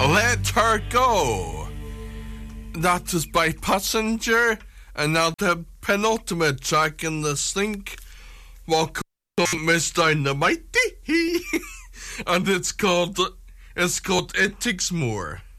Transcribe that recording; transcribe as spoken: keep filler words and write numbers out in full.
Let Her Go. That is by Passenger, and now the penultimate track in the sync. Welcome, Miss Dynamite, and it's called it's called It Takes More.